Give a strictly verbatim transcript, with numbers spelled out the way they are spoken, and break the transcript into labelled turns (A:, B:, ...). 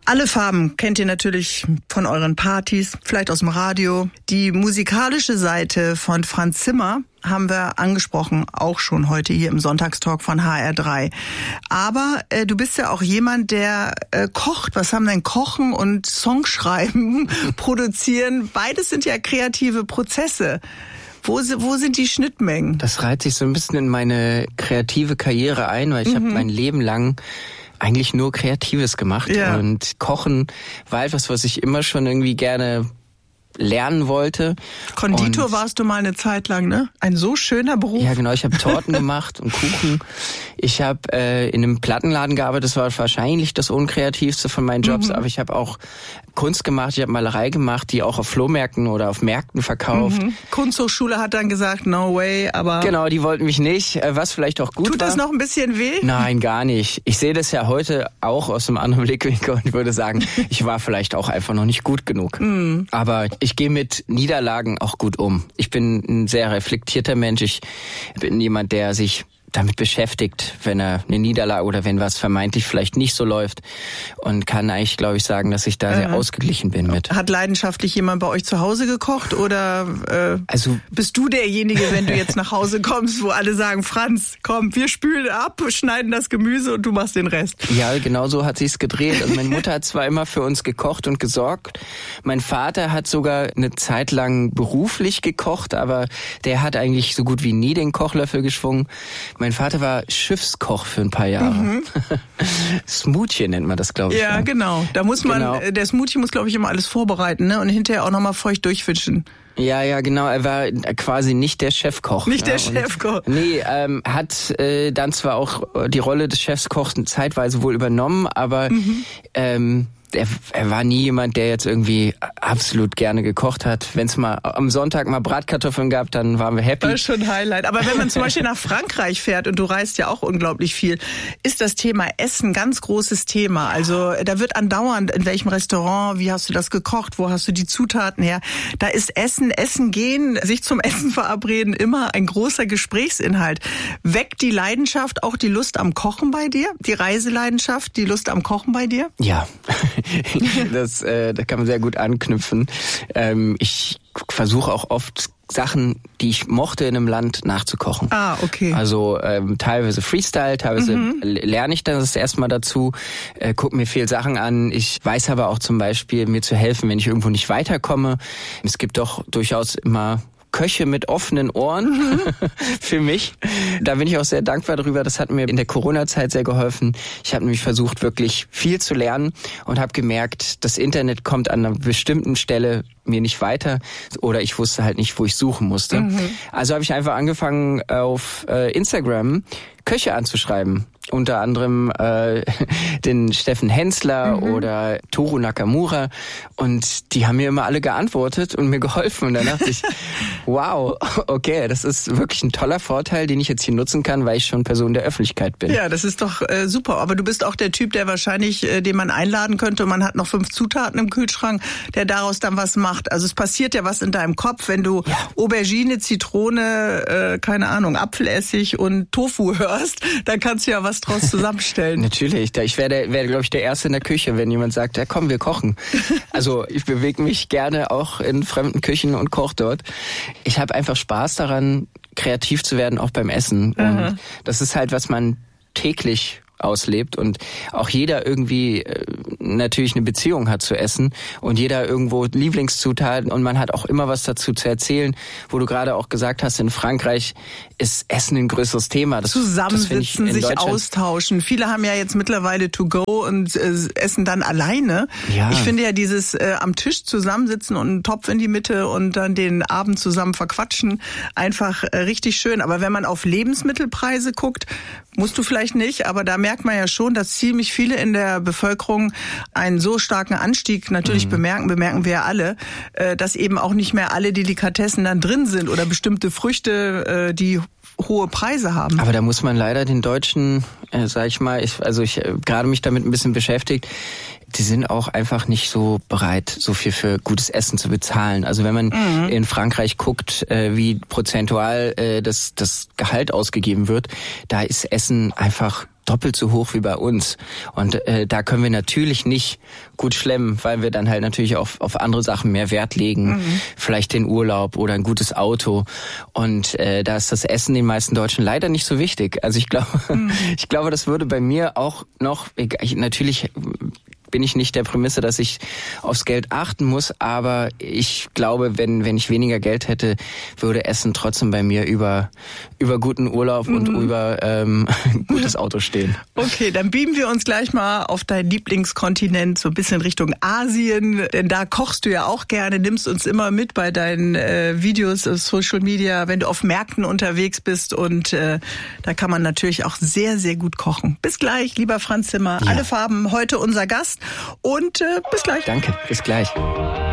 A: Alle Farben kennt ihr natürlich von euren Partys, vielleicht aus dem Radio. Die musikalische Seite von Franz Zimmer haben wir angesprochen, auch schon heute hier im Sonntagstalk von H R drei. Aber äh, du bist ja auch jemand, der äh, kocht. Was haben denn Kochen und Songschreiben, Produzieren? Beides sind ja kreative Prozesse. Wo, wo sind die Schnittmengen?
B: Das reiht sich so ein bisschen in meine kreative Karriere ein, weil ich mhm. habe mein Leben lang eigentlich nur Kreatives gemacht. Ja. Und Kochen war etwas, was ich immer schon irgendwie gerne lernen wollte.
A: Konditor und warst du mal eine Zeit lang, ne? Ein so schöner Beruf.
B: Ja, genau. Ich habe Torten gemacht und Kuchen. Ich habe äh, in einem Plattenladen gearbeitet. Das war wahrscheinlich das unkreativste von meinen Jobs. Mhm. Aber ich habe auch Kunst gemacht. Ich habe Malerei gemacht, die auch auf Flohmärkten oder auf Märkten verkauft.
A: Mhm. Kunsthochschule hat dann gesagt, no way, aber...
B: Genau, die wollten mich nicht, was vielleicht auch gut
A: Tut
B: war.
A: das noch ein bisschen weh?
B: Nein, gar nicht. Ich sehe das ja heute auch aus einem anderen Blickwinkel und würde sagen, ich war vielleicht auch einfach noch nicht gut genug. Mhm. Aber ich gehe mit Niederlagen auch gut um. Ich bin ein sehr reflektierter Mensch. Ich bin jemand, der sich damit beschäftigt, wenn er eine Niederlage oder wenn was vermeintlich vielleicht nicht so läuft, und kann eigentlich, glaube ich, sagen, dass ich da sehr äh, ausgeglichen bin mit.
A: Hat leidenschaftlich jemand bei euch zu Hause gekocht oder äh, also bist du derjenige, wenn du jetzt nach Hause kommst, wo alle sagen, Franz, komm, wir spülen ab, schneiden das Gemüse und du machst den Rest?
B: Ja, genau so hat sich's gedreht. Also meine Mutter hat zwar immer für uns gekocht und gesorgt. Mein Vater hat sogar eine Zeit lang beruflich gekocht, aber der hat eigentlich so gut wie nie den Kochlöffel geschwungen. Mein Vater war Schiffskoch für ein paar Jahre. Mhm. Smoothie nennt man das, glaube ich.
A: Ja, ja, genau. Da muss man, genau. Der Smoothie muss, glaube ich, immer alles vorbereiten, ne? Und hinterher auch nochmal feucht durchfischen.
B: Ja, ja, genau. Er war quasi nicht der Chefkoch.
A: Nicht der
B: ja,
A: Chefkoch.
B: Nee, ähm, hat äh, dann zwar auch die Rolle des Chefskochs zeitweise wohl übernommen, aber mhm. ähm, Er, er war nie jemand, der jetzt irgendwie absolut gerne gekocht hat. Wenn es mal am Sonntag mal Bratkartoffeln gab, dann waren wir happy.
A: Das ist schon ein Highlight. Aber wenn man zum Beispiel nach Frankreich fährt, und du reist ja auch unglaublich viel, ist das Thema Essen ein ganz großes Thema. Also da wird andauernd, in welchem Restaurant, wie hast du das gekocht, wo hast du die Zutaten her? Da ist Essen, Essen gehen, sich zum Essen verabreden, immer ein großer Gesprächsinhalt. Weckt die Leidenschaft auch die Lust am Kochen bei dir? Die Reiseleidenschaft, die Lust am Kochen bei dir?
B: Ja. Das, äh, da kann man sehr gut anknüpfen. Ähm, ich versuche auch oft Sachen, die ich mochte in einem Land, nachzukochen.
A: Ah, okay.
B: Also ähm, teilweise Freestyle, teilweise mhm. lerne ich dann das erstmal dazu, äh, gucke mir viel Sachen an. Ich weiß aber auch zum Beispiel, mir zu helfen, wenn ich irgendwo nicht weiterkomme. Es gibt doch durchaus immer Köche mit offenen Ohren mhm. für mich. Da bin ich auch sehr dankbar darüber. Das hat mir in der Corona-Zeit sehr geholfen. Ich habe nämlich versucht, wirklich viel zu lernen und habe gemerkt, das Internet kommt an einer bestimmten Stelle mir nicht weiter oder ich wusste halt nicht, wo ich suchen musste. Mhm. Also habe ich einfach angefangen, auf äh, Instagram Köche anzuschreiben. Unter anderem äh, den Steffen Hensler mhm. oder Toru Nakamura, und die haben mir immer alle geantwortet und mir geholfen, und dann dachte ich, wow, okay, das ist wirklich ein toller Vorteil, den ich jetzt hier nutzen kann, weil ich schon Person der Öffentlichkeit bin.
A: Ja, das ist doch äh, super, aber du bist auch der Typ, der wahrscheinlich, äh, den man einladen könnte, und man hat noch fünf Zutaten im Kühlschrank, der daraus dann was macht. Also es passiert ja was in deinem Kopf, wenn du ja. Aubergine, Zitrone, äh, keine Ahnung, Apfelessig und Tofu hörst, dann kannst du ja was draus zusammenstellen.
B: Natürlich, ich wäre, wäre glaube ich, der Erste in der Küche, wenn jemand sagt, ja komm, wir kochen. Also ich bewege mich gerne auch in fremden Küchen und koche dort. Ich habe einfach Spaß daran, kreativ zu werden, auch beim Essen. Mhm. Und das ist halt, was man täglich auslebt, und auch jeder irgendwie äh, natürlich eine Beziehung hat zu Essen und jeder irgendwo Lieblingszutaten, und man hat auch immer was dazu zu erzählen, wo du gerade auch gesagt hast, in Frankreich ist Essen ein größeres Thema. Das,
A: Zusammensitzen,
B: das
A: sich austauschen. Viele haben ja jetzt mittlerweile to go und äh, essen dann alleine. Ja. Ich finde ja dieses äh, am Tisch zusammensitzen und einen Topf in die Mitte und dann den Abend zusammen verquatschen einfach äh, richtig schön. Aber wenn man auf Lebensmittelpreise guckt, musst du vielleicht nicht, aber da merkt man ja schon, dass ziemlich viele in der Bevölkerung einen so starken Anstieg natürlich mhm. bemerken, bemerken wir ja alle, dass eben auch nicht mehr alle Delikatessen dann drin sind oder bestimmte Früchte, die hohe Preise haben.
B: Aber da muss man leider den Deutschen, äh, sag ich mal, ich, also ich äh, gerade mich damit ein bisschen beschäftigt, die sind auch einfach nicht so bereit, so viel für gutes Essen zu bezahlen. Also wenn man mhm. in Frankreich guckt, äh, wie prozentual äh, das, das Gehalt ausgegeben wird, da ist Essen einfach doppelt so hoch wie bei uns. Und äh, da können wir natürlich nicht gut schlemmen, weil wir dann halt natürlich auf, auf andere Sachen mehr Wert legen. Mhm. Vielleicht den Urlaub oder ein gutes Auto. Und äh, da ist das Essen den meisten Deutschen leider nicht so wichtig. Also ich glaube, mhm. ich glaube, das würde bei mir auch noch, ich, natürlich bin ich nicht der Prämisse, dass ich aufs Geld achten muss, aber ich glaube, wenn wenn ich weniger Geld hätte, würde Essen trotzdem bei mir über über guten Urlaub und mhm. über ähm, gutes Auto stehen.
A: Okay, dann beamen wir uns gleich mal auf deinen Lieblingskontinent, so ein bisschen Richtung Asien, denn da kochst du ja auch gerne, nimmst uns immer mit bei deinen äh, Videos auf Social Media, wenn du auf Märkten unterwegs bist und äh, da kann man natürlich auch sehr, sehr gut kochen. Bis gleich, lieber Franz Zimmer. Ja. Alle Farben, heute unser Gast. Und äh, bis gleich.
B: Danke, bis gleich.